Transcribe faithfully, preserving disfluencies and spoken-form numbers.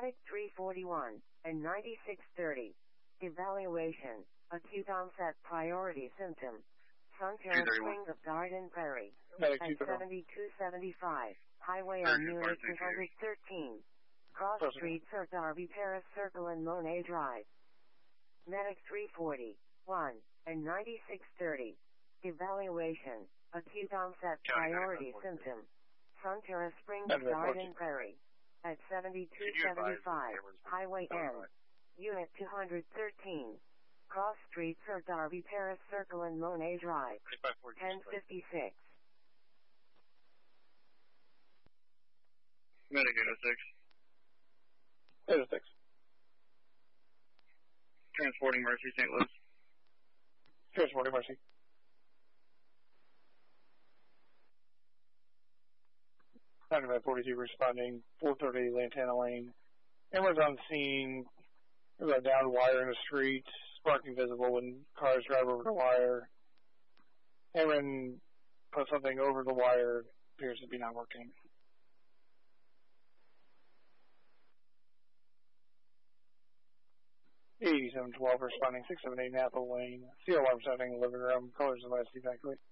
Medic three forty-one and ninety-six thirty. Evaluation. Acute onset priority symptom. Sunterra Springs of Garden Prairie. At seventy-two seventy-five. Highway on Unit two thirteen. Cross Street, Sir Darby Paris Circle and Monet Drive. Medic three forty-one and ninety-six thirty. Evaluation. Acute onset priority symptom. Sunterra Springs of Garden Prairie. At seventy-two seventy-five. Highway N. Unit two thirteen. Cross Street, Sir Darby Paris Circle and Monet Drive. ten fifty-six. Medic eight oh six. eight oh six. Transporting Mercy, Saint Louis. Transporting Mercy. ninety-five forty-two responding, four thirty Lantana Lane. Everyone's on scene. There's a downed wire in the street, sparking visible when cars drive over the wire. Everyone put something over the wire, appears to be not working. eighty-seven twelve responding, six seven eight Napa Lane. C O alarm sounding in the living room. Colors of last evacuate.